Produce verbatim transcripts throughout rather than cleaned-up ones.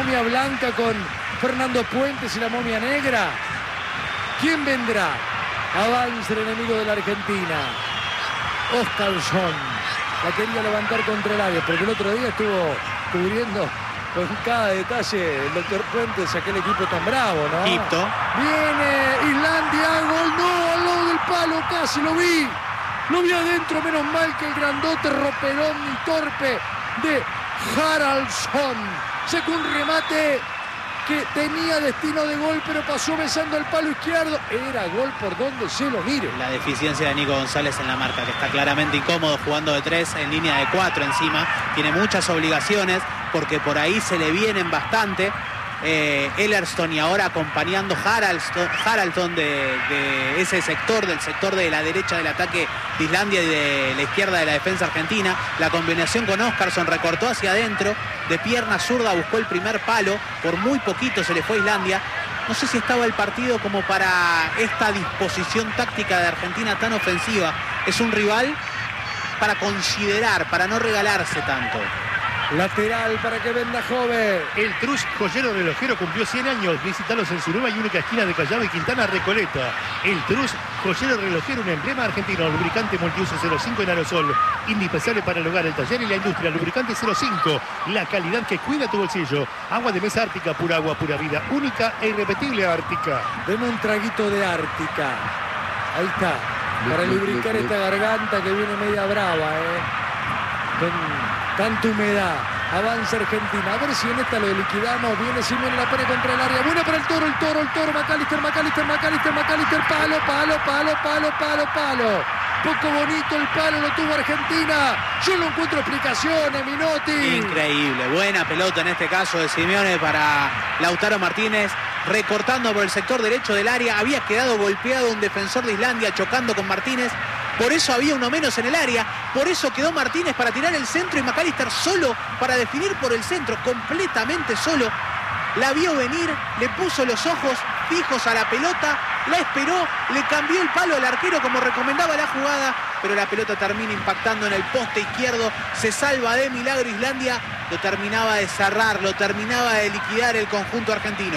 momia blanca con Fernando Puentes y la momia negra. ¿Quién vendrá? Avanza el enemigo de la Argentina. Oscarsson. La quería levantar contra el área, porque el otro día estuvo cubriendo con cada detalle el doctor Puentes, aquel equipo tan bravo, ¿no? Egipto. Viene Islandia, gol, no, al lado del palo, casi lo vi. Lo vi adentro, menos mal que el grandote roperón y torpe de Haraldsson. Sacó un remate que tenía destino de gol, pero pasó besando el palo izquierdo. Era gol por donde se lo mire. La deficiencia de Nico González en la marca, que está claramente incómodo jugando de tres en línea de cuatro encima. Tiene muchas obligaciones porque por ahí se le vienen bastante. Eh, Ellersson y ahora acompañando Haraldsson, Haraldsson de, de ese sector, del sector de la derecha del ataque de Islandia y de la izquierda de la defensa argentina. La combinación con Oscarsson recortó hacia adentro, de pierna zurda buscó el primer palo, por muy poquito se le fue a Islandia. No sé si estaba el partido como para esta disposición táctica de Argentina tan ofensiva. Es un rival para considerar, para no regalarse tanto. Lateral para que venda joven. El Trus joyero relojero cumplió cien años. Visítalos en su nueva y única esquina de Callao y Quintana Recoleta. El Trus joyero relojero, un emblema argentino. Lubricante multiuso cero cinco en aerosol. Indispensable para el hogar, el taller y la industria. Lubricante cero cinco. La calidad que cuida tu bolsillo. Agua de mesa Ártica, pura agua, pura vida. Única e irrepetible Ártica. Deme un traguito de Ártica. Ahí está. Para lubricar esta garganta que viene media brava, ¿eh? Con tanta humedad. Avanza Argentina. A ver si en esta lo liquidamos. Viene Simeone, la pone contra el área. Buena para el Toro, el Toro, el Toro. McAllister, McAllister, McAllister, McAllister. Palo, palo, palo, palo, palo, palo. Poco bonito el palo, lo tuvo Argentina. Yo no encuentro explicaciones, Minotti. Increíble. Buena pelota en este caso de Simeone para Lautaro Martínez. Recortando por el sector derecho del área. Había quedado golpeado un defensor de Islandia chocando con Martínez. Por eso había uno menos en el área. Por eso quedó Martínez para tirar el centro y McAllister solo para definir por el centro. Completamente solo. La vio venir, le puso los ojos fijos a la pelota, la esperó, le cambió el palo al arquero como recomendaba la jugada, pero la pelota termina impactando en el poste izquierdo. Se salva de milagro Islandia. Lo terminaba de cerrar, lo terminaba de liquidar el conjunto argentino.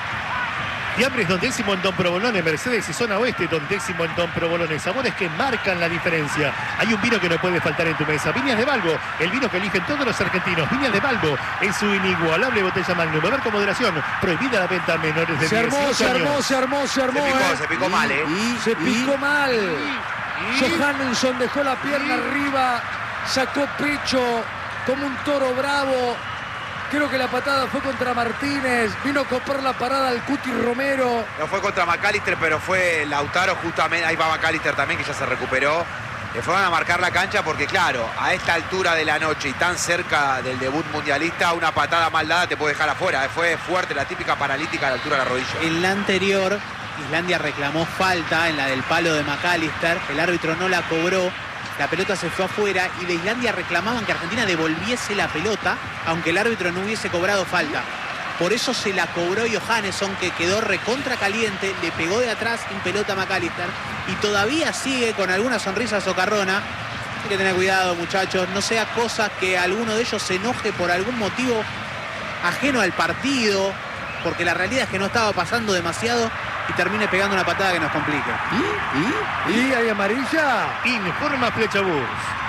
Fiambres Don Décimo en Don Provolone, Mercedes y Zona Oeste, Don Décimo en Don Provolone. Sabores que marcan la diferencia. Hay un vino que no puede faltar en tu mesa. Viñas de Balbo, el vino que eligen todos los argentinos. Viñas de Balbo, en su inigualable botella Magnum. Beber con moderación. Prohibida la venta a menores de Se armó, dieciocho se armó, años. se armó, se armó. Se picó, eh. se picó mal, ¿eh? Y, se picó y, mal. Y, Johannesson dejó la pierna y, arriba, sacó pecho como un toro bravo. Creo que la patada fue contra Martínez. Vino a copar la parada al Cuti Romero. No fue contra McAllister, pero fue Lautaro justamente. Ahí va McAllister también, que ya se recuperó. Le fueron a marcar la cancha porque, claro, a esta altura de la noche y tan cerca del debut mundialista, una patada mal dada te puede dejar afuera. Fue fuerte, la típica paralítica a la altura de la rodilla. En la anterior, Islandia reclamó falta en la del palo de McAllister. El árbitro no la cobró. La pelota se fue afuera y de Islandia reclamaban que Argentina devolviese la pelota, aunque el árbitro no hubiese cobrado falta. Por eso se la cobró Johannesson, que quedó recontra caliente, le pegó de atrás en pelota a McAllister y todavía sigue con alguna sonrisa socarrona. Hay que tener cuidado, muchachos, no sea cosa que alguno de ellos se enoje por algún motivo ajeno al partido, porque la realidad es que no estaba pasando demasiado y termine pegando una patada que nos complique. ¿Y? ¿Y? ¿Y hay amarilla? Informa Flechabús.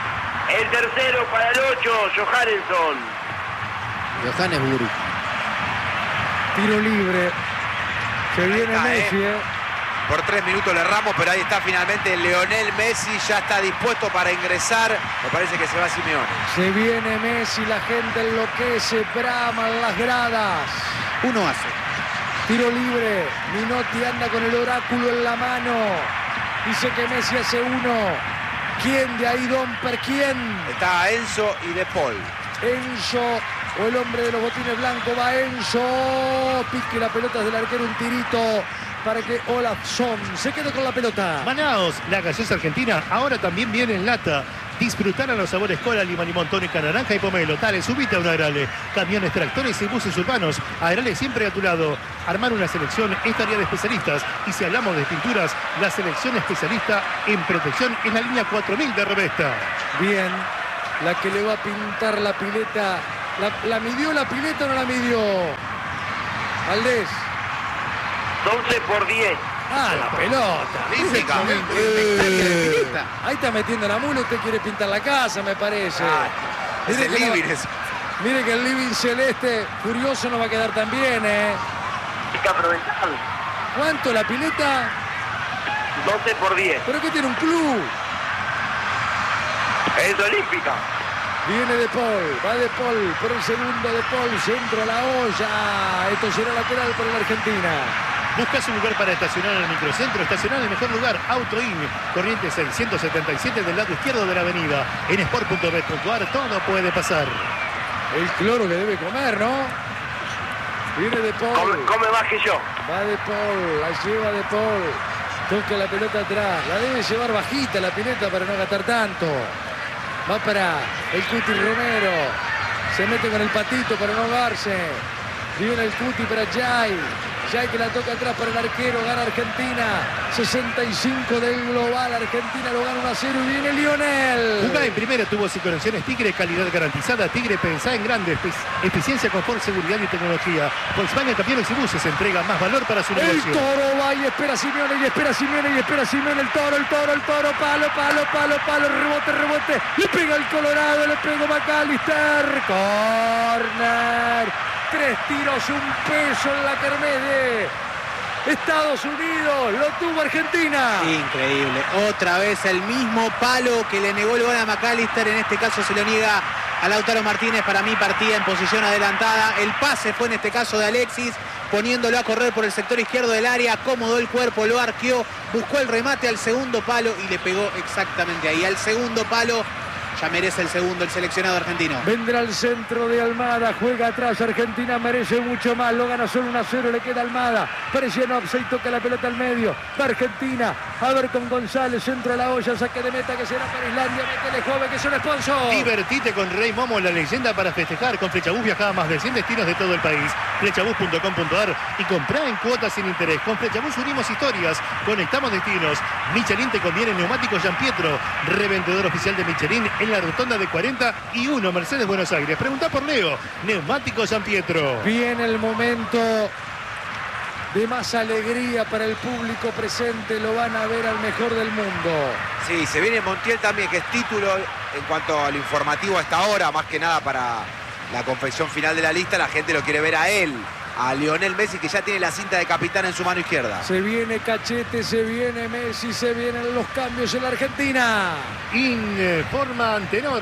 El tercero para el ocho, Johannesson. Johannesburg. Tiro libre. Se viene está, Messi, eh. eh. Por tres minutos le erramos, pero ahí está finalmente Lionel Messi. Ya está dispuesto para ingresar. Me parece que se va Simeone. Se viene Messi, la gente enloquece, braman las gradas. Uno hace. Tiro libre. Minotti anda con el oráculo en la mano. Dice que Messi hace uno. ¿Quién de ahí, Domper? ¿Quién? Está Enzo y De Paul. Enzo o el hombre de los botines blancos. Va Enzo. Pique la pelota del arquero, un tirito para que Olafsson se quede con la pelota. Manaos, la gaseosa argentina, ahora también viene en lata. Disfrutar a los sabores cola, lima, limón, tónica, naranja y pomelo. Dale, subite a un Agrale. Camiones, tractores y buses urbanos. Agrale siempre a tu lado. Armar una selección es tarea de especialistas. Y si hablamos de pinturas, la selección especialista en protección es la línea cuatro mil de Revesta. Bien, la que le va a pintar la pileta. ¿La, la midió la pileta o no la midió? Valdés. doce por diez. Ah, la pelota. Olímpica. Eh, Ahí está metiendo la mula, usted quiere pintar la casa, me parece. Ah, es Mire el que, living no- eso. mire que el living celeste furioso no va a quedar tan bien, ¿eh? Hay que aprovechar. ¿Cuánto la pileta? doce por diez. ¿Pero qué tiene un club? Es olímpica. Viene De Paul, va De Paul por el segundo De Paul, centro a la olla. Esto será lateral para la Argentina. ¿Buscas un lugar para estacionar en el microcentro? Estacionar en el mejor lugar, Autoin, Corrientes seiscientos setenta y siete del lado izquierdo de la avenida. En sport punto bet punto ar todo puede pasar. El cloro que debe comer, ¿no? Viene De Paul. Come, come más que yo. Va De Paul, la lleva De Paul. Toca la pelota atrás. La debe llevar bajita la pileta para no gastar tanto. Va para el Cuti Romero. Se mete con el patito para no ahogarse. Viene el Cuti para Jai. Jai que la toca atrás para el arquero. Gana Argentina. sesenta y cinco del global. Argentina lo gana uno a cero y viene Lionel. Jugá en primera, tuvo sin conexiones Tigre, calidad garantizada. Tigre, pensá en grande. Efic- Eficiencia, confort, seguridad y tecnología. Volkswagen Camiones y Buses entrega más valor para su El negocio. Toro va y espera Simeone y espera Simeone y espera Simeone. El Toro, el Toro, el Toro. Palo, palo, palo, palo. Rebote, rebote. Le pega el Colorado, le pega McAllister. Corner. Tres tiros, un peso en la kermés de Estados Unidos. Lo tuvo Argentina. Increíble. Otra vez el mismo palo que le negó el gol a McAllister. En este caso se lo niega a Lautaro Martínez. Para mí partía en posición adelantada. El pase fue en este caso de Alexis, poniéndolo a correr por el sector izquierdo del área. Acomodó el cuerpo, lo arqueó, buscó el remate al segundo palo y le pegó exactamente ahí. Al segundo palo. Ya merece el segundo el seleccionado argentino. Vendrá al centro de Almada, juega atrás, Argentina merece mucho más, lo gana solo uno a cero, le queda Almada, parecía no, se toca la pelota al medio, va Argentina, Aberton González, centro a la olla, saque de meta que será para Islandia, métele joven que es un sponsor. Divertite con Rey Momo, la leyenda para festejar. Con Flechabús viaja a más de cien destinos de todo el país. Flechabús punto com punto ar y comprá en cuotas sin interés. Con Flechabús unimos historias, conectamos destinos. Michelin te conviene neumáticos Gianpietro, revendedor oficial de Michelin en la rotonda de cuarenta y uno Mercedes Buenos Aires. Preguntá por Leo, neumáticos Gianpietro. Viene el momento de más alegría para el público presente, lo van a ver al mejor del mundo. Sí, se viene Montiel también, que es título en cuanto al informativo a esta hora, más que nada para la confección final de la lista. La gente lo quiere ver a él, a Lionel Messi, que ya tiene la cinta de capitán en su mano izquierda. Se viene Cachete, se viene Messi, se vienen los cambios en la Argentina. Informa Antenor,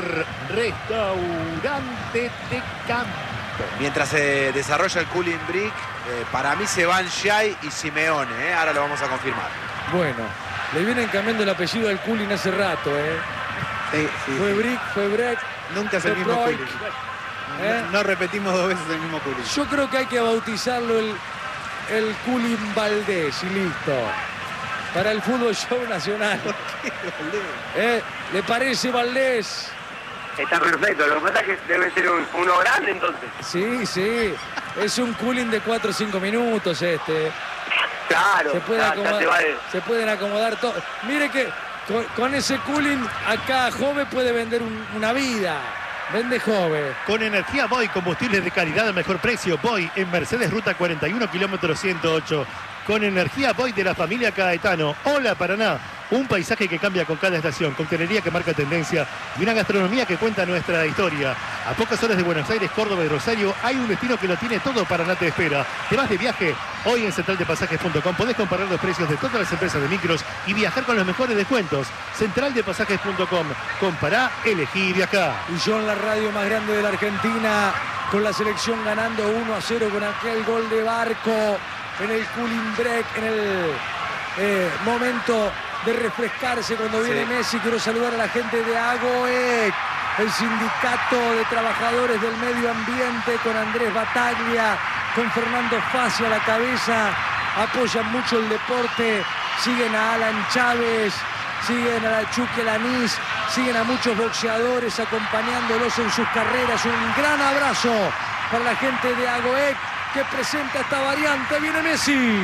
restaurante de campo. Mientras se desarrolla el cooling break, eh, para mí se van Jai y Simeone, eh, ahora lo vamos a confirmar. Bueno, le vienen cambiando el apellido al Culin hace rato, ¿eh? Sí, sí, Fue sí. Brick, fue Breck. Nunca es el fue mismo Broik. Culi. ¿Eh? No, no repetimos dos veces el mismo Culi. Yo creo que hay que bautizarlo el, el Culin Valdés y listo. Para el fútbol show nacional. ¿Eh? ¿Le parece Valdés? Está perfecto. Lo que pasa es que debe ser un- uno grande entonces. Sí, sí. Es un Culin de cuatro o cinco minutos este. Claro. Se, puede ya- ya te acomodar, va de- se pueden acomodar todos. Mire que con, con ese Culin acá Jove puede vender un- una vida. Vende Jove. Con energía Boy, combustibles de calidad al mejor precio. Boy en Mercedes Ruta cuarenta y uno, kilómetro ciento ocho. Con energía Boy de la familia Caetano. Hola Paraná. Un paisaje que cambia con cada estación, coctelería que marca tendencia y una gastronomía que cuenta nuestra historia. A pocas horas de Buenos Aires, Córdoba y Rosario hay un destino que lo tiene todo. Paraná te espera. ¿Te vas de viaje? Hoy en central de pasajes punto com podés comparar los precios de todas las empresas de micros y viajar con los mejores descuentos. central de pasajes punto com. Compará, elegí y viajá. Y yo en la radio más grande de la Argentina, con la selección ganando uno a cero con aquel gol de Barco en el cooling break, en el eh, momento de refrescarse cuando viene Sí. Messi. Quiero saludar a la gente de AGOEC, el sindicato de trabajadores del medio ambiente, con Andrés Bataglia, con Fernando Fassi a la cabeza. Apoyan mucho el deporte, siguen a Alan Chávez, siguen a la Chucky Lanís, siguen a muchos boxeadores acompañándolos en sus carreras. Un gran abrazo para la gente de AGOEC que presenta esta variante. Viene Messi.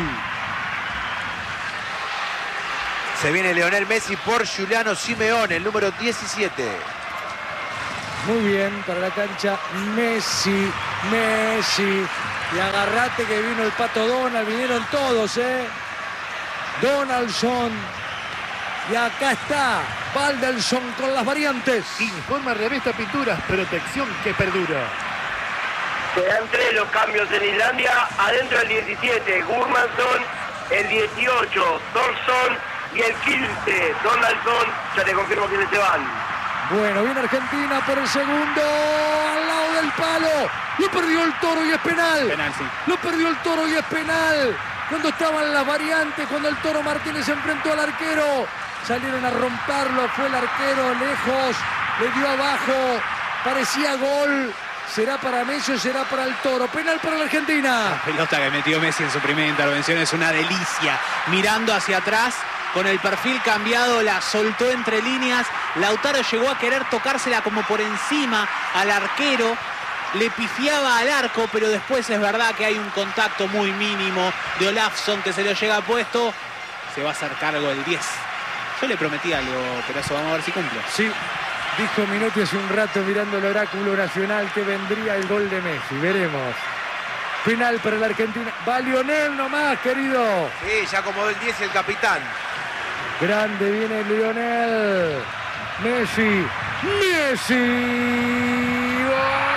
Se viene Lionel Messi por Giuliano Simeone, el número diecisiete. Muy bien, para la cancha Messi, Messi. Y agarrate que vino el Pato Donald, vinieron todos, ¿eh? Donaldson. Y acá está Valdelson con las variantes. Informa Revista Pinturas, protección que perdura. Serán tres los cambios en Islandia. Adentro el diecisiete, Gudmundsson. El dieciocho, Thorsson. Y el quince, Donaldson. Ya te confirmo quiénes se van. Bueno, viene Argentina por el segundo. Al lado del palo. Lo perdió el Toro y es penal. Penal, sí. Lo perdió el Toro y es penal. Cuando estaban las variantes, cuando el Toro Martínez se enfrentó al arquero, salieron a romperlo, fue el arquero lejos, le dio abajo, parecía gol. ¿Será para Messi o será para el Toro? Penal para la Argentina. La pelota que metió Messi en su primera intervención es una delicia. Mirando hacia atrás, con el perfil cambiado, la soltó entre líneas. Lautaro llegó a querer tocársela como por encima al arquero. Le pifiaba al arco, pero después es verdad que hay un contacto muy mínimo de Olafsson que se lo llega puesto. Se va a hacer cargo el diez. Yo le prometí algo, pero eso vamos a ver si cumple. Sí, dijo Minotti hace un rato mirando el oráculo nacional que vendría el gol de Messi. Veremos. Penal para la Argentina. Va Lionel nomás, querido. Sí, ya acomodó el diez el capitán. Grande viene Lionel. Messi. Messi. ¡Gol!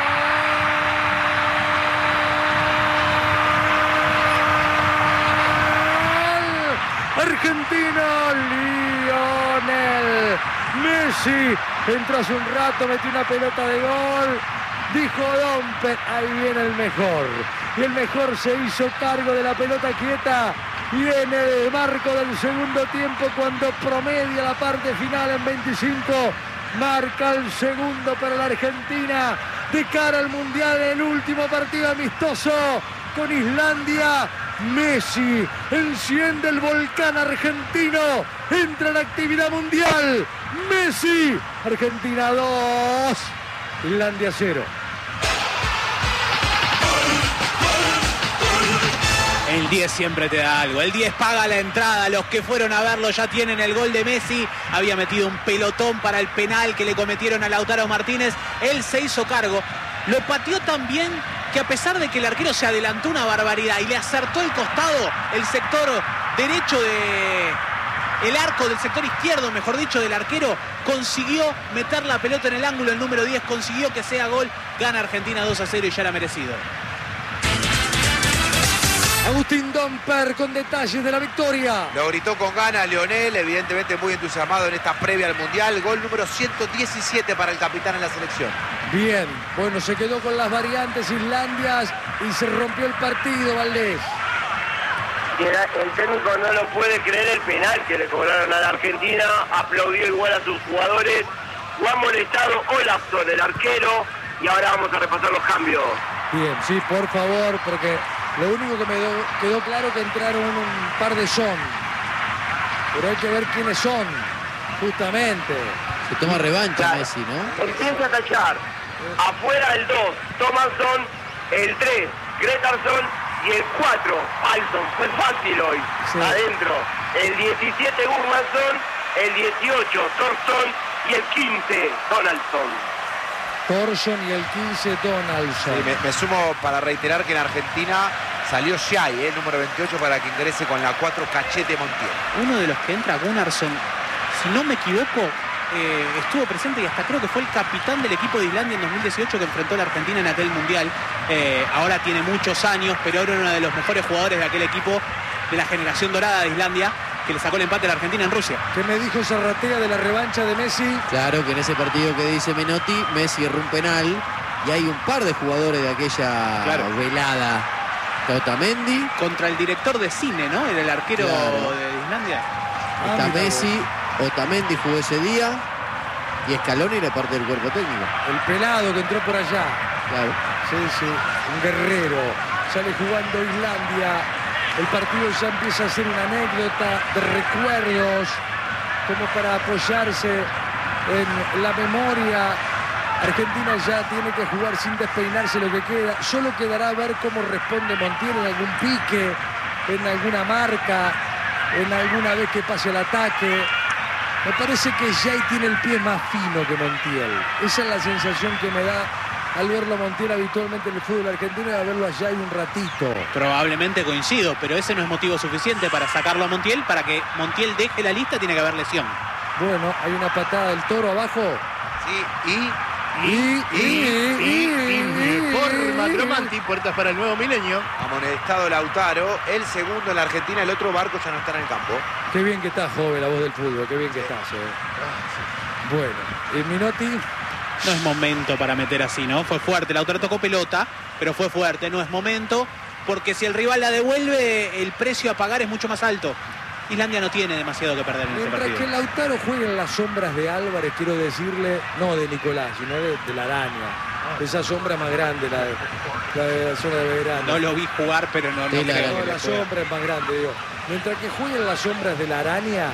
Argentina, Lionel Messi entró hace un rato, metió una pelota de gol, dijo Dompe, ahí viene el mejor, y el mejor se hizo cargo de la pelota quieta, y en el marco del segundo tiempo, cuando promedia la parte final en veinticinco, marca el segundo para la Argentina, de cara al Mundial, el último partido amistoso con Islandia. Messi enciende el volcán argentino, entra en actividad mundial. Messi, Argentina dos, Islandia cero. El diez siempre te da algo. El diez paga la entrada. Los que fueron a verlo ya tienen el gol de Messi. Había metido un pelotón para el penal que le cometieron a Lautaro Martínez. Él se hizo cargo. Lo pateó tan bien que a pesar de que el arquero se adelantó una barbaridad y le acertó el costado, el sector derecho de... el arco del sector izquierdo, mejor dicho, del arquero, consiguió meter la pelota en el ángulo. El número diez consiguió que sea gol. Gana Argentina dos a cero y ya era merecido. Agustín Domper con detalles de la victoria. Lo gritó con ganas Lionel, evidentemente muy entusiasmado en esta previa al Mundial. Gol número ciento diecisiete para el capitán en la selección. Bien, bueno, se quedó con las variantes Islandias y se rompió el partido, Valdés. El técnico no lo puede creer el penal que le cobraron a la Argentina. Aplaudió igual a sus jugadores. Lo ha molestado Olafsson, el arquero. Y ahora vamos a repasar los cambios. Bien, sí, por favor, porque lo único que me do, quedó claro que entraron un par de son. Pero hay que ver quiénes son, justamente. Se toma revancha Claro. Messi, ¿no? Empieza a tachar. Afuera el dos, Thomasson. El tres, Gretarsson. Y el cuatro, Palsson. Fue fácil hoy. Sí. Adentro. El diecisiete, Gudmundsson. El dieciocho, Thorsson. Y el quince, Donaldson. Thorsson y el quince, Donaldson. Sí, me, me sumo para reiterar que en Argentina salió Shai, eh, número veintiocho, para que ingrese con la cuatro Cachete Montiel. Uno de los que entra, Gunnarsson, si no me equivoco, eh, estuvo presente y hasta creo que fue el capitán del equipo de Islandia en dos mil dieciocho que enfrentó a la Argentina en aquel Mundial. Eh, ahora tiene muchos años, pero era uno de los mejores jugadores de aquel equipo de la generación dorada de Islandia, que le sacó el empate a la Argentina en Rusia. ¿Qué me dijo Zarratea de la revancha de Messi? Claro que en ese partido que dice Menotti, Messi erró un penal y hay un par de jugadores de aquella Claro. velada. Otamendi, Contra el director de cine, ¿no? Era el arquero Claro. de Islandia. Ah, está mira Messi, Otamendi jugó ese día y Scaloni era parte del cuerpo técnico. El pelado que entró por allá. Claro. Sí, sí, un guerrero. Sale jugando Islandia. El partido ya empieza a ser una anécdota de recuerdos, como para apoyarse en la memoria. Argentina ya tiene que jugar sin despeinarse lo que queda. Solo quedará ver cómo responde Montiel en algún pique, en alguna marca, en alguna vez que pase el ataque. Me parece que Jay tiene el pie más fino que Montiel. Esa es la sensación que me da al verlo a Montiel habitualmente en el fútbol argentino y a verlo allá y un ratito. Probablemente coincido, pero ese no es motivo suficiente para sacarlo a Montiel. Para que Montiel deje la lista tiene que haber lesión. Bueno, hay una patada del Toro abajo. Sí, y... Y, y, y, por Macromanti, puertas para el nuevo milenio. Amonestado Lautaro, el segundo en la Argentina, el otro Barco ya no está en el campo. Qué bien que estás, joven, la voz del fútbol, qué bien que estás. Eh. Bueno, el Minotti. No es momento para meter así, ¿no? Fue fuerte, Lautaro tocó pelota, pero fue fuerte, no es momento, porque si el rival la devuelve, el precio a pagar es mucho más alto. Islandia no tiene demasiado que perder en este Mientras partido. que Lautaro juega en las sombras de Álvarez, quiero decirle, no de Nicolás, sino de, de la araña. Esa sombra más grande, la de la, de la zona de verano. No lo vi jugar, pero no, no Sí, la- creo No, que la le pueda. sombra es más grande, digo. Mientras que juega en las sombras de la araña,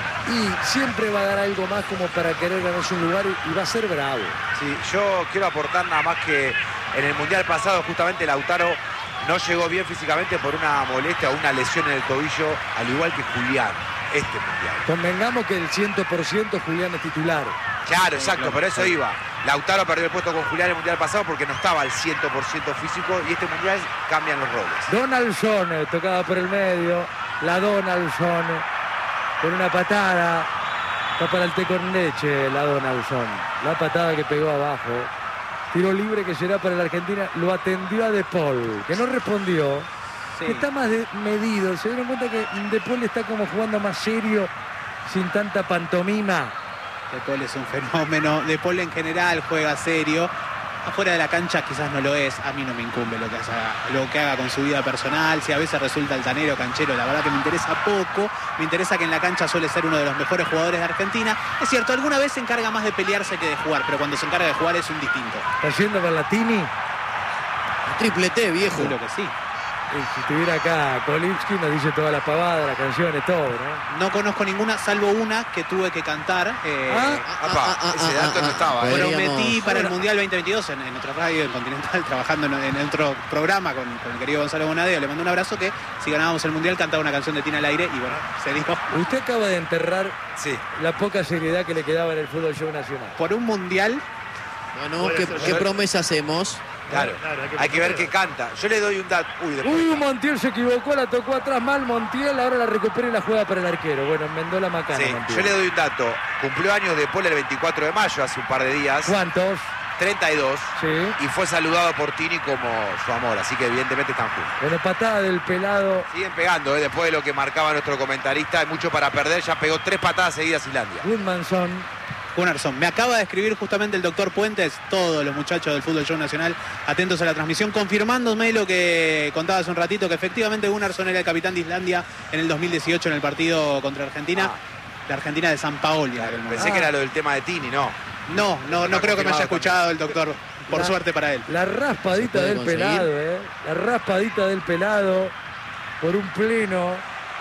y siempre va a dar algo más como para querer ganarse un lugar y, y va a ser bravo. Sí, yo quiero aportar nada más que en el Mundial pasado justamente Lautaro no llegó bien físicamente por una molestia o una lesión en el tobillo, al igual que Julián, este Mundial. Convengamos que el cien por ciento Julián es titular. Claro, exacto, por eso iba. Lautaro perdió el puesto con Julián en el Mundial pasado porque no estaba al cien por ciento físico y este Mundial cambian los roles. Donaldson, eh, tocada por el medio, la Donaldson, con una patada, está para el té con leche la Donaldson, la patada que pegó abajo, tiro libre que será para la Argentina, lo atendió a De Paul, que no respondió, Sí. que está más de- medido, se dieron cuenta que De Paul está como jugando más serio, sin tanta pantomima. De Paul es un fenómeno. De Paul en general juega serio. Afuera de la cancha quizás no lo es. A mí no me incumbe lo que haga, lo que haga con su vida personal. Si a veces resulta altanero, canchero, la verdad que me interesa poco. Me interesa que en la cancha suele ser uno de los mejores jugadores de Argentina. Es cierto, alguna vez se encarga más de pelearse que de jugar, pero cuando se encarga de jugar es un distinto. Está yendo Berlatini, Triple T, viejo. Seguro que sí. y si estuviera acá Kolipski nos dice toda la pavada, las canciones, todo, ¿no? No conozco ninguna, salvo una que tuve que cantar. eh, Ah, Apa, ese dato no estaba, ¿eh? Podríamos- Prometí para el Mundial veinte veintidós en, en otra radio, en Continental, trabajando en, en otro programa con, con el querido Gonzalo Bonadeo. Le mando un abrazo que si ganábamos el Mundial cantaba una canción de Tina al aire y bueno, se dijo. Usted acaba de enterrar Sí. la poca seriedad que le quedaba en el fútbol show nacional. Por un Mundial, Bueno, Puede ¿qué, ser. qué promesa hacemos? Claro, Claro, hay que hay que ver ponerlo. qué canta. Yo le doy un dato. Uy, después. Uy, Montiel se equivocó, la tocó atrás mal Montiel, ahora la recupera y la juega para el arquero. Bueno, enmendó la macana Sí, Montiel. yo le doy un dato. Cumplió años de Paul el veinticuatro de mayo, hace un par de días. ¿Cuántos? treinta y dos. Sí. Y fue saludado por Tini como su amor, así que evidentemente están juntos. Bueno, patada del pelado Siguen pegando, ¿eh? Después de lo que marcaba nuestro comentarista, hay mucho para perder. Ya pegó tres patadas seguidas Islandia. Goodmanson. Gunnarsson. Me acaba de escribir justamente el doctor Puentes, todos los muchachos del Fútbol Show Nacional atentos a la transmisión, confirmándome lo que contaba hace un ratito, que efectivamente Gunnarsson era el capitán de Islandia en el dos mil dieciocho en el partido contra Argentina. Ah. La Argentina de San Paoli. en aquel momento. Pensé que era lo del tema de Tini, no. No, no, no creo que me haya escuchado el doctor, por La- suerte para él. La raspadita ¿Se puede del conseguir? pelado, ¿eh? La raspadita del pelado por un pleno.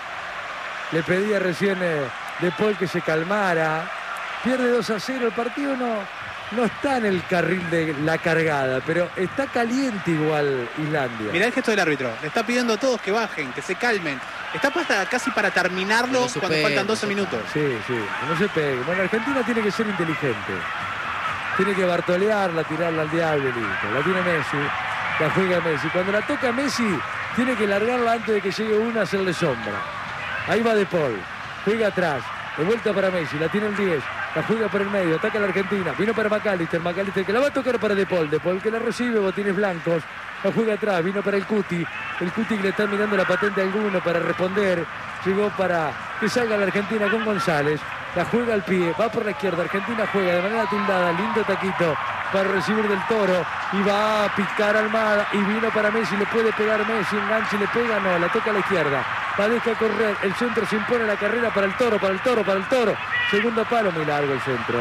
Le pedía recién eh, De Paul que se calmara. Pierde dos a cero. El partido no, no está en el carril de la cargada, pero está caliente igual Islandia. Mirá el gesto del árbitro. Le está pidiendo a todos que bajen, que se calmen. Está para- casi para terminarlo No cuando supera, faltan doce no minutos. Sí, sí, no se pegue. Bueno, Argentina tiene que ser inteligente. Tiene que bartolearla, tirarla al diablo y listo. La tiene Messi, la juega Messi. Cuando la toca Messi, tiene que largarla antes de que llegue una a hacerle sombra. Ahí va De Paul, juega atrás, de vuelta para Messi, la tiene el diez, la juega por el medio, ataca a la Argentina, vino para McAllister, McAllister que la va a tocar para De Paul, De Paul que la recibe, botines blancos, la juega atrás, vino para el Cuti, el Cuti que le está mirando la patente a alguno para responder, llegó para que salga la Argentina con González, la juega al pie, va por la izquierda, Argentina juega de manera tildada, lindo taquito para recibir del Toro y va a picar Almada y vino para Messi, le puede pegar Messi, enganche, le pega, no, la toca a la izquierda, la deja correr, el centro se impone la carrera para el Toro, para el Toro, para el Toro, segundo palo, muy largo el centro,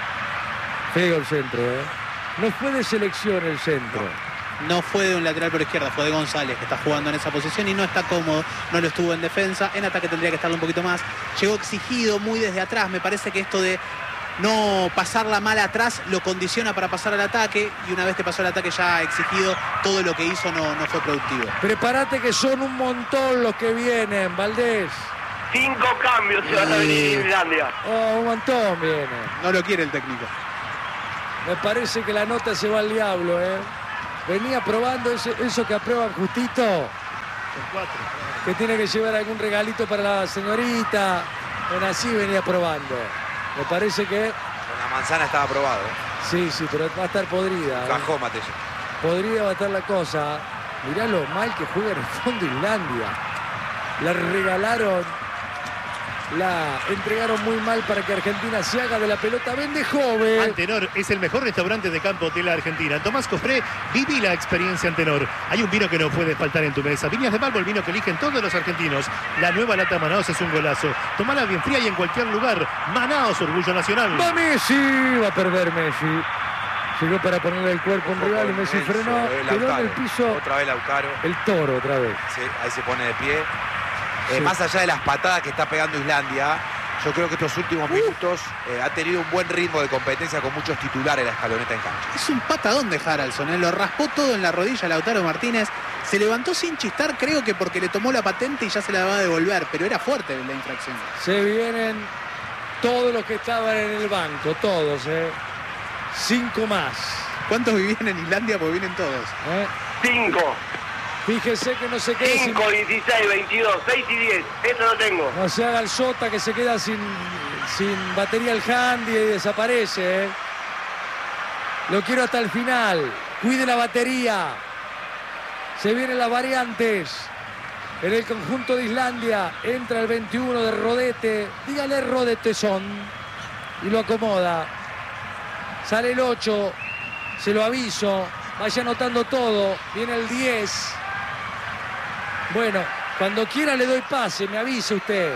feo el centro, ¿eh? No fue de selección el centro. No fue de un lateral por izquierda, fue de González, que está jugando en esa posición y no está cómodo, no lo estuvo en defensa, en ataque tendría que estarlo un poquito más. Llegó exigido muy desde atrás, me parece que esto de no pasarla mal atrás lo condiciona para pasar al ataque y una vez que pasó al ataque ya exigido, todo lo que hizo no, no fue productivo. Prepárate que son un montón los que vienen, Valdés. Cinco cambios se van a venir en Islandia. Oh, un montón vienen. No lo quiere el técnico. Me parece que la nota se va al diablo, ¿eh? Venía probando ese, eso que aprueba justito. Con cuatro. Que tiene que llevar algún regalito para la señorita. Bueno, así venía probando. Me parece que... Con la manzana estaba aprobado. ¿eh? Sí, sí, pero va a estar podrida. ¿eh? Cajó, Mateo. Podría va a estar la cosa. Mirá lo mal que juega en el fondo Islandia. La regalaron... La entregaron muy mal para que Argentina se haga de la pelota. Vende joven. Antenor es el mejor restaurante de campo de la Argentina. Tomás Cofré, viví la experiencia Antenor. Hay un vino que no puede faltar en tu mesa. Viñas de Malvo, el vino que eligen todos los argentinos. La nueva lata Manaos es un golazo. Tomala bien fría y en cualquier lugar. Manaos, orgullo nacional. Va Messi. Va a perder Messi. Llegó para ponerle el cuerpo a un rival y Messi frenó. Quedó en el piso. Otra vez Lautaro. El toro otra vez. Sí, ahí se pone de pie. Eh, Sí. Más allá de las patadas que está pegando Islandia, yo creo que estos últimos minutos eh, ha tenido un buen ritmo de competencia con muchos titulares la escaloneta en cancha. Es un patadón de Haraldson, ¿eh? Lo raspó todo en la rodilla Lautaro Martínez. Se levantó sin chistar, creo que porque le tomó la patente y ya se la va a devolver, pero era fuerte la infracción. Se vienen todos los que estaban en el banco, todos, ¿eh? Cinco más. ¿Cuántos vivían en Islandia? Porque vienen todos. ¿eh? cinco, Fíjese que no se quede sin... cinco, dieciséis, veintidós, seis y diez. Eso lo tengo. No se haga el sota que se queda sin, sin batería el handy y desaparece. ¿eh? Lo quiero hasta el final. Cuide la batería. Se vienen las variantes. En el conjunto de Islandia entra el veintiuno de Rodete. Dígale Rodete son. Y lo acomoda. Sale el ocho. Se lo aviso. Vaya anotando todo. Viene el diez. Bueno, cuando quiera le doy pase, me avisa usted.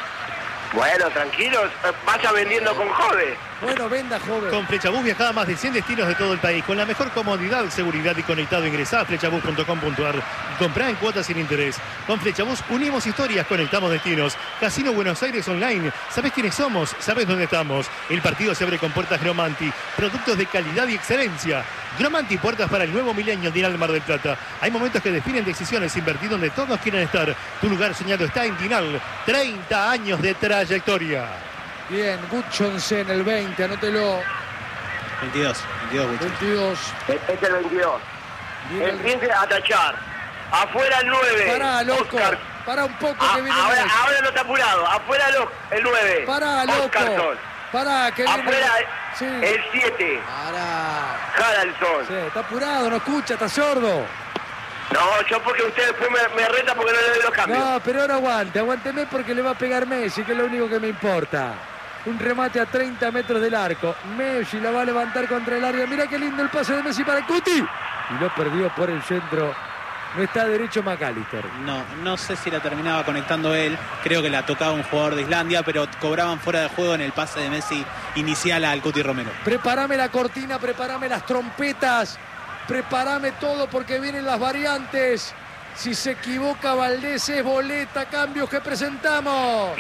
Bueno, tranquilos, vaya vendiendo con Jode. Bueno, venda, joven. Con Flechabús viajaba a más de cien destinos de todo el país. Con la mejor comodidad, seguridad y conectado. Ingresá a flechabús punto com punto ar y comprá en cuotas sin interés. Con Flechabús unimos historias, conectamos destinos. Casino Buenos Aires Online. ¿Sabés quiénes somos? ¿Sabés dónde estamos? El partido se abre con puertas Gromanti. Productos de calidad y excelencia. Gromanti, puertas para el nuevo milenio en Dinal Mar del Plata. Hay momentos que definen decisiones. Invertir donde todos quieren estar. Tu lugar soñado está en Dinal. treinta años de trayectoria. Bien, Gudjonsen, el veinte, anótelo. veintidós, veintidós, Wicho. veintidós. Este es el veintidós. Viene el... Empiece a tachar. Afuera el nueve. Pará, loco. Oscar. Pará un poco A- que viene ahora, Messi. ahora no está apurado. Afuera el, el nueve. Pará, loco. Oscarson. Pará, que viene... Afuera Sí. el siete. Para. Haraldson. Sí, está apurado, no escucha, está sordo. No, yo porque usted después me, me reta porque no le doy los cambios. No, pero ahora aguante, aguánteme porque le va a pegar Messi, que es lo único que me importa. Un remate a treinta metros del arco. Messi la va a levantar contra el área. Mira qué lindo el pase de Messi para Cuti. Y lo perdió por el centro. No está derecho McAllister. No, no sé si la terminaba conectando él. Creo que la tocaba un jugador de Islandia, pero cobraban fuera de juego en el pase de Messi inicial al Cuti Romero. Prepárame la cortina, prepárame las trompetas. Prepárame todo porque vienen las variantes. Si se equivoca Valdés es boleta, cambios que presentamos.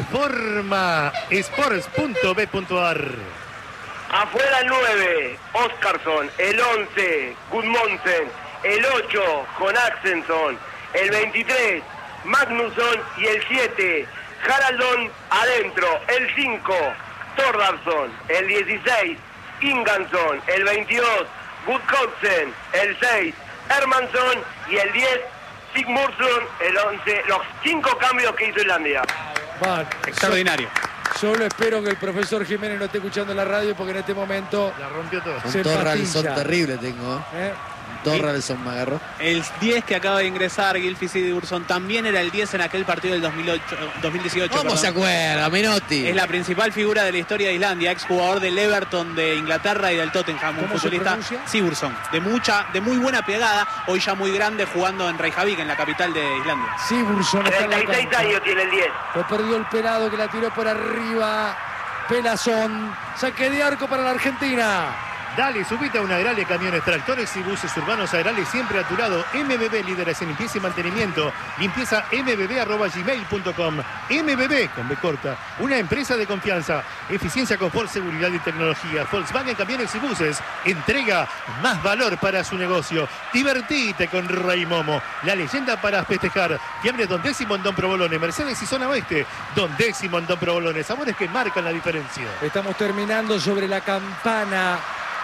Informa sports punto b punto ar. Afuera el nueve, Oscarson. El once, Gudmonsen. El ocho, con Axelson. El veintitrés, Magnusson. Y el siete, Haraldson adentro. El cinco, Thordarson. El dieciséis, Ingansson. El veintidós, Gudjonsen. El seis, Hermansson. Y el diez, Sigmundson. El once, los cinco cambios que hizo Islandia. Van. Extraordinario. Solo espero que el profesor Jiménez no esté escuchando la radio porque en este momento La rompió todo. se Un Torralson empatilla. terrible tengo. ¿Eh? Un Torralson me agarró. El diez que acaba de ingresar, Gylfi Sigurdsson, también era el diez en aquel partido del dos mil ocho, dos mil dieciocho. ¿Cómo perdón. se acuerda, Menotti? Es la principal figura de la historia de Islandia, exjugador del Everton de Inglaterra y del Tottenham, un ¿Cómo se futbolista pronuncia? Sigurdsson, de mucha, de muy buena pegada, hoy ya muy grande jugando en Reykjavik, en la capital de Islandia. Sigurdsson está en la treinta y seis cancha. años tiene el diez. Lo perdió el pelado que la tiró por arriba. Pelazón. Saque de arco para la Argentina. Dale, subite a una Agrale, camiones, tractores y buses urbanos Agrale siempre a tu lado. M B B, líderes en limpieza y mantenimiento. Limpieza m b b arroba gmail punto com. M B B, con B corta, una empresa de confianza. Eficiencia, confort, seguridad y tecnología. Volkswagen Camiones y Buses entrega más valor para su negocio. Divertite con Rey Momo, la leyenda para festejar. Fiambres Don Décimo en Don Provolone, Mercedes y Zona Oeste. Don Décimo en Don Provolone, sabores que marcan la diferencia. Estamos terminando sobre la campana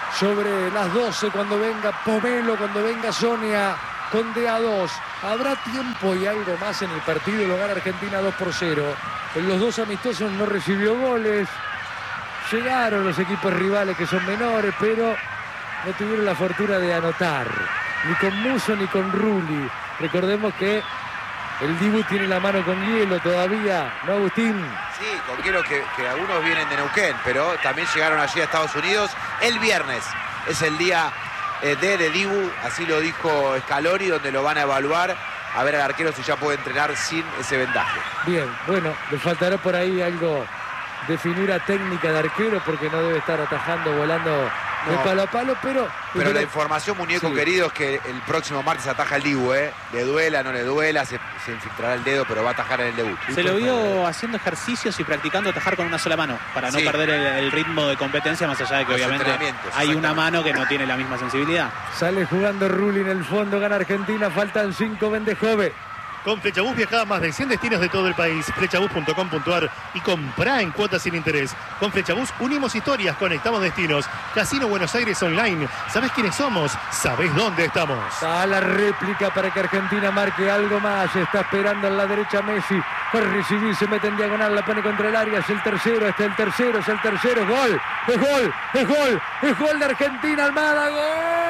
sobre las doce, cuando venga Pomelo, cuando venga Sonia con D A dos. Habrá tiempo y algo más en el partido. Lo gana Argentina dos por cero. En los dos amistosos no recibió goles. Llegaron los equipos rivales que son menores, pero no tuvieron la fortuna de anotar. Ni con Musso ni con Rulli. Recordemos que el Dibu tiene la mano con hielo todavía, ¿no, Agustín? Sí, con hielo que, que algunos vienen de Neuquén, pero también llegaron allí a Estados Unidos el viernes. Es el día eh, D de Dibu, así lo dijo Scaloni, donde lo van a evaluar a ver al arquero si ya puede entrenar sin ese vendaje. Bien, bueno, le faltará por ahí algo de finura técnica de arquero, porque no debe estar atajando, volando de No. palo a palo, pero... Pero la información, muñeco Sí. querido, es que el próximo martes ataja el Dibu, ¿eh? Le duela, no le duela, se, se infiltrará el dedo, pero va a atajar en el debut. Se lo vio haciendo ejercicios y practicando atajar con una sola mano para no Sí. perder el, el ritmo de competencia, más allá de que Los obviamente entrenamientos, hay una exactamente. mano que no tiene la misma sensibilidad. Sale jugando Rulli en el fondo, gana Argentina, faltan cinco, vende Jove. Con Flechabús viaja a más de cien destinos de todo el país. Flechabús punto com punto ar y comprá en cuotas sin interés. Con Flechabús unimos historias, conectamos destinos. Casino Buenos Aires Online. ¿Sabés quiénes somos? ¿Sabés dónde estamos? Está la réplica para que Argentina marque algo más. Está esperando en la derecha Messi. Para recibir, se mete en diagonal, la pone contra el área. Es el tercero, este es el tercero, es el tercero. Es gol, es gol, es gol, es gol de Argentina. Almada, gol.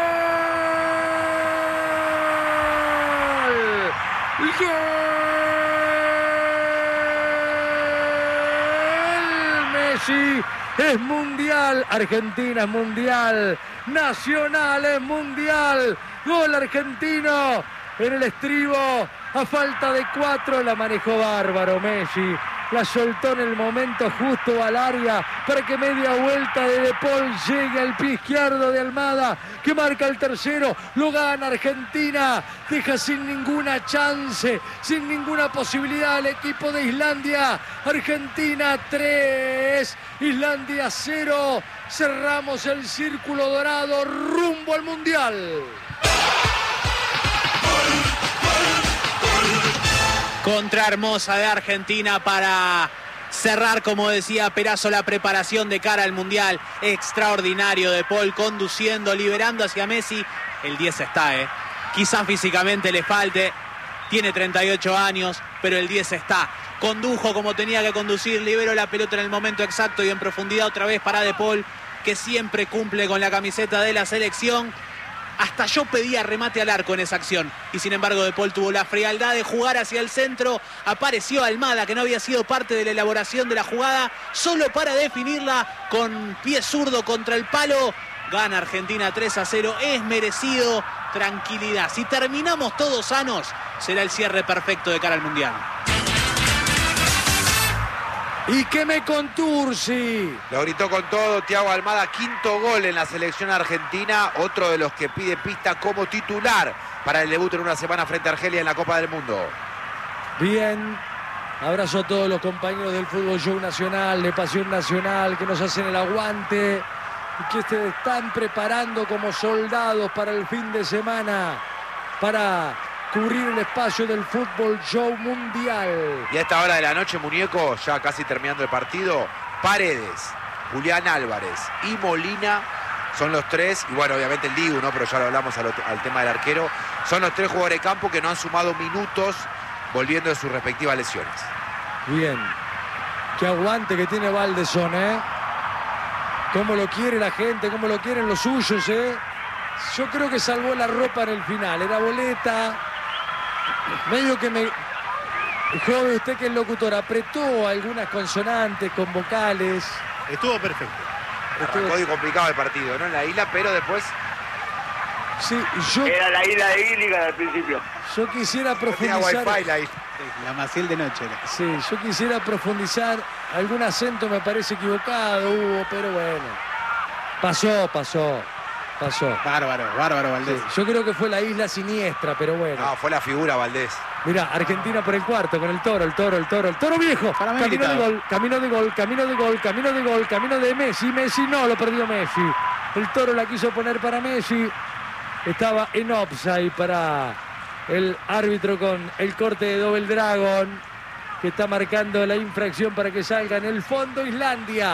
¡Gol! Messi es mundial, Argentina es mundial, Nacional es mundial, gol argentino en el estribo, a falta de cuatro, la manejó bárbaro Messi. La soltó en el momento justo al área para que media vuelta de De Paul llegue al pie izquierdo de Almada, que marca el tercero. Lo gana Argentina, deja sin ninguna chance, sin ninguna posibilidad al equipo de Islandia. Argentina tres, Islandia cero. Cerramos el círculo dorado rumbo al Mundial. Contra hermosa de Argentina para cerrar, como decía Perazo, la preparación de cara al Mundial. Extraordinario De Paul conduciendo, liberando hacia Messi. El diez está, ¿eh? Quizás físicamente le falte. Tiene treinta y ocho años, pero el diez está. Condujo como tenía que conducir, liberó la pelota en el momento exacto y en profundidad otra vez para De Paul, que siempre cumple con la camiseta de la selección. Hasta yo pedía remate al arco en esa acción. Y sin embargo De Paul tuvo la frialdad de jugar hacia el centro. Apareció Almada, que no había sido parte de la elaboración de la jugada, solo para definirla con pie zurdo contra el palo. Gana Argentina tres a cero. Es merecido. Tranquilidad. Si terminamos todos sanos, será el cierre perfecto de cara al Mundial. Y que me contursi. Lo gritó con todo Thiago Almada, quinto gol en la selección argentina, otro de los que pide pista como titular para el debut en una semana frente a Argelia en la Copa del Mundo. Bien, abrazo a todos los compañeros del Fútbol Show Nacional, de Pasión Nacional, que nos hacen el aguante y que se están preparando como soldados para el fin de semana, para cubrir el espacio del Fútbol Show Mundial. Y a esta hora de la noche, muñeco, ya casi terminando el partido, Paredes, Julián Álvarez y Molina son los tres, y bueno, obviamente el Dibu, ¿no? Pero ya lo hablamos al, al tema del arquero, son los tres jugadores de campo que no han sumado minutos volviendo de sus respectivas lesiones. Bien, qué aguante que tiene Valdezón, ¿eh? Cómo lo quiere la gente, cómo lo quieren los suyos, ¿eh? Yo creo que salvó la ropa en el final, era boleta. Medio que me... Joven, usted que es locutor, apretó algunas consonantes con vocales. Estuvo perfecto. Arrancó y complicado el partido, ¿no? En la isla, pero después Sí, yo, Era la isla de Gilligan al principio. yo quisiera no tenía profundizar. wifi la isla. La Maciel de noche. Sí, yo quisiera profundizar. Algún acento me parece equivocado hubo, pero bueno. Pasó, pasó, pasó. Bárbaro, bárbaro Valdés. Sí, yo creo que fue la isla siniestra, pero bueno. No, fue la figura Valdés. Mirá, Argentina por el cuarto con el toro, el toro, el toro, el toro viejo. Para mí Camino de gritado. gol, camino de gol, camino de gol, camino de gol, camino de Messi. Messi no, lo perdió Messi. El toro la quiso poner para Messi. Estaba en offside para el árbitro con el corte de Double Dragon, que está marcando la infracción para que salga en el fondo Islandia.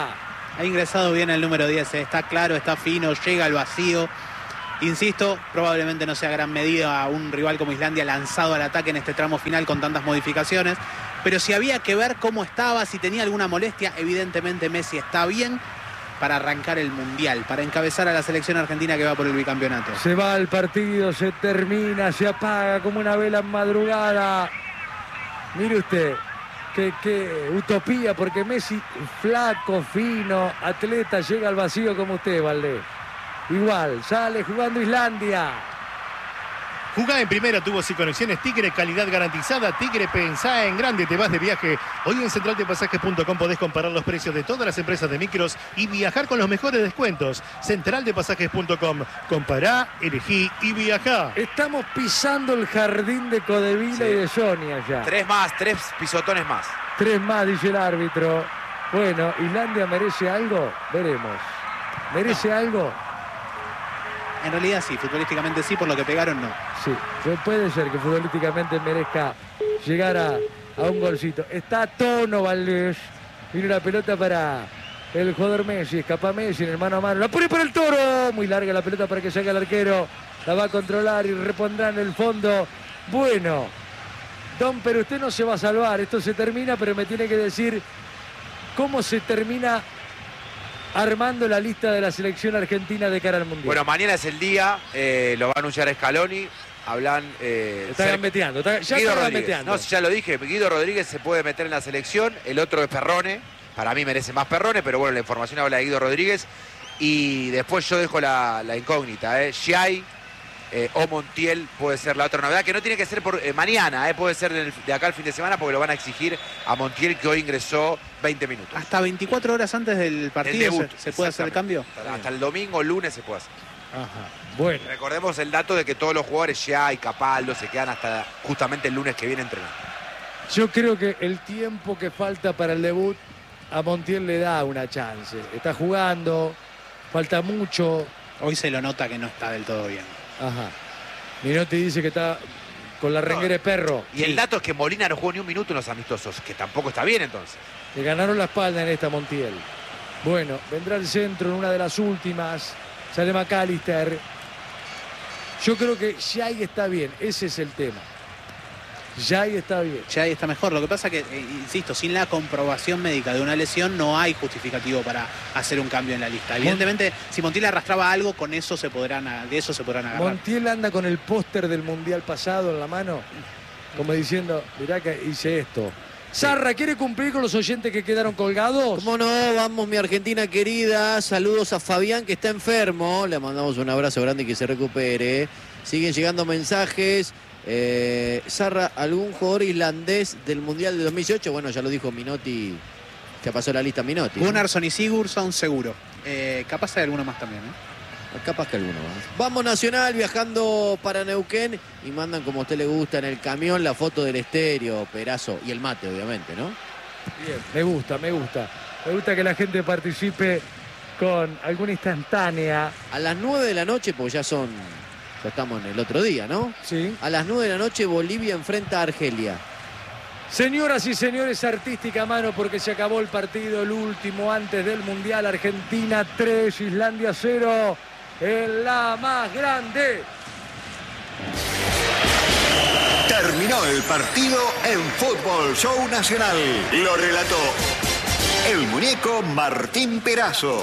Ha ingresado bien el número diez, ¿eh? Está claro, está fino, llega al vacío. Insisto, probablemente no sea gran medida a un rival como Islandia lanzado al ataque en este tramo final con tantas modificaciones. Pero si había que ver cómo estaba, si tenía alguna molestia, evidentemente Messi está bien para arrancar el Mundial, para encabezar a la selección argentina que va por el bicampeonato. Se va el partido, se termina, se apaga como una vela en madrugada. Mire usted, qué, qué utopía, porque Messi, flaco, fino, atleta, llega al vacío como usted, Valdés. Igual, sale jugando Islandia. Jugá en primera, tuvo y conexiones Tigre, calidad garantizada. Tigre, pensá en grande, te vas de viaje. Hoy en central de pasajes punto com podés comparar los precios de todas las empresas de micros y viajar con los mejores descuentos. central de pasajes punto com. Compará, elegí y viajá. Estamos pisando el jardín de Codevila sí. y de Sonia ya. Tres más, tres pisotones más. Tres más, dice el árbitro. Bueno, ¿Islandia merece algo? Veremos. ¿Merece no. algo? En realidad sí, futbolísticamente sí, por lo que pegaron no. Sí, puede ser que futbolísticamente merezca llegar a, a un golcito. Está a tono Valdés. Viene la pelota para el jugador Messi. Escapa Messi en el mano a mano. La pone para el Toro. Muy larga la pelota para que salga el arquero. La va a controlar y repondrá en el fondo. Bueno, Don, pero usted no se va a salvar. Esto se termina, pero me tiene que decir cómo se termina armando la lista de la selección argentina de cara al Mundial. Bueno, mañana es el día, eh, lo va a anunciar Scaloni. Hablan... Eh, está gambeteando, está, ya Guido está Rodríguez. gambeteando. No, ya lo dije, Guido Rodríguez se puede meter en la selección, el otro es Perrone, para mí merece más Perrone, pero bueno, la información habla de Guido Rodríguez. Y después yo dejo la, la incógnita, ¿eh? Giai eh, o Montiel puede ser la otra novedad, que no tiene que ser por eh, mañana, eh, puede ser de, de acá al fin de semana, porque lo van a exigir a Montiel, que hoy ingresó veinte minutos. Hasta veinticuatro horas antes del partido debut, se, se puede hacer el cambio. Hasta, hasta el domingo, lunes se puede hacer. Ajá, bueno. Recordemos el dato de que todos los jugadores ya y Capaldo se quedan hasta justamente el lunes que viene entrenando. Yo creo que el tiempo que falta para el debut a Montiel le da una chance. Está jugando, falta mucho. Hoy se lo nota que no está del todo bien. Ajá. Minotti dice que está con la renguera de perro. Y el dato es que Molina no jugó ni un minuto en los amistosos, que tampoco está bien entonces. Le ganaron la espalda en esta Montiel. Bueno, vendrá el centro en una de las últimas. Sale McAllister. Yo creo que Giai está bien, ese es el tema. Giai está bien. Giai está mejor. Lo que pasa que, eh, insisto, sin la comprobación médica de una lesión no hay justificativo para hacer un cambio en la lista. Evidentemente, Mon... si Montiel arrastraba algo, con eso se podrán, de eso se podrán agarrar. Montiel anda con el póster del Mundial pasado en la mano, como diciendo, mirá que hice esto. Sarra, ¿quiere cumplir con los oyentes que quedaron colgados? ¿Cómo no? Vamos, mi Argentina querida. Saludos a Fabián, que está enfermo. Le mandamos un abrazo grande y que se recupere. Siguen llegando mensajes. Eh, Sarra, ¿algún jugador islandés del Mundial de dos mil dieciocho? Bueno, ya lo dijo Minotti. Ya pasó la lista Minotti. Gunnarsson, ¿no? Y Sigurdsson seguro. Eh, capaz hay alguno más también, ¿eh? Capaz que alguno más. Vamos Nacional viajando para Neuquén y mandan como a usted le gusta en el camión la foto del estéreo, Perazo y el mate, obviamente, ¿no? Bien, me gusta, me gusta. Me gusta que la gente participe con alguna instantánea. A las nueve de la noche, porque ya son, ya estamos en el otro día, ¿no? Sí. A las nueve de la noche Bolivia enfrenta a Argelia. Señoras y señores, artística mano porque se acabó el partido, el último antes del Mundial. Argentina tres, Islandia cero. En la más grande. Terminó el partido en Fútbol Show Nacional. Lo relató el muñeco Martín Perazo.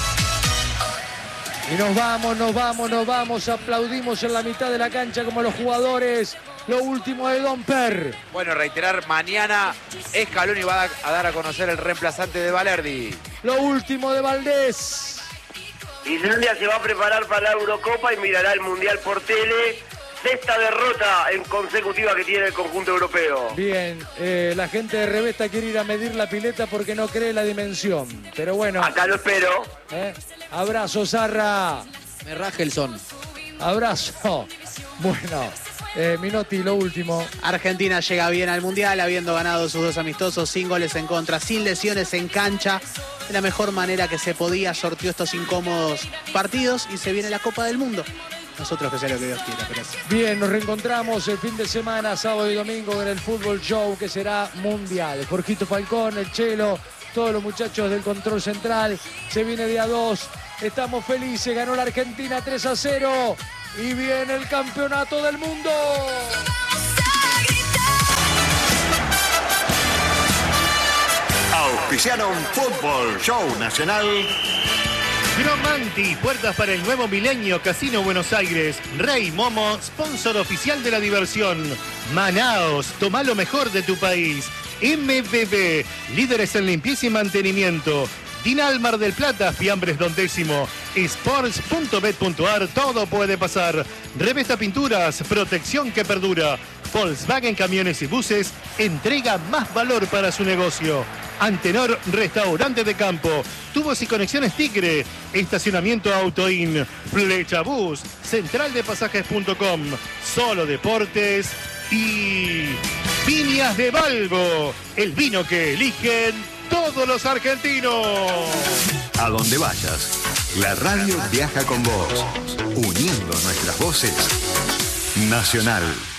Y nos vamos, nos vamos, nos vamos. Aplaudimos en la mitad de la cancha como los jugadores. Lo último de Don Per. Bueno, reiterar, mañana Scaloni va a dar a conocer el reemplazante de Valerdi. Lo último de Valdés. Islandia se va a preparar para la Eurocopa y mirará el Mundial por tele. Sexta derrota en consecutiva que tiene el conjunto europeo. Bien, eh, la gente de Revesta quiere ir a medir la pileta porque no cree la dimensión. Pero bueno. Acá lo espero. Eh, abrazo, Sarra. Me raja el son. Abrazo. Bueno, eh, Minotti, lo último. Argentina llega bien al Mundial, habiendo ganado sus dos amistosos, sin goles en contra, sin lesiones en cancha. De la mejor manera que se podía, sortió estos incómodos partidos y se viene la Copa del Mundo. Nosotros que sea lo que Dios quiera, pero sí. Bien, nos reencontramos el fin de semana, sábado y domingo, en el Fútbol Show, que será mundial. Jorgito Falcón, el Chelo, todos los muchachos del control central. Se viene día dos. Estamos felices. Ganó la Argentina tres a cero. Y viene el campeonato del mundo. Auspiciaron Fútbol Show Nacional. Gromanti, puertas para el nuevo milenio, Casino Buenos Aires. Rey Momo, sponsor oficial de la diversión. Manaos, toma lo mejor de tu país. M B B, líderes en limpieza y mantenimiento. Dinal Mar del Plata, Fiambres Don Décimo. Sports punto bet punto ar, todo puede pasar. Revesta Pinturas, protección que perdura. Volkswagen Camiones y Buses, entrega más valor para su negocio. Antenor Restaurante de Campo, Tubos y Conexiones Tigre, Estacionamiento Autoin, Flecha Bus, Central de Pasajes punto com, Solo Deportes y Viñas de Valgo, el vino que eligen todos los argentinos. A donde vayas, la radio viaja con vos, uniendo nuestras voces. Nacional.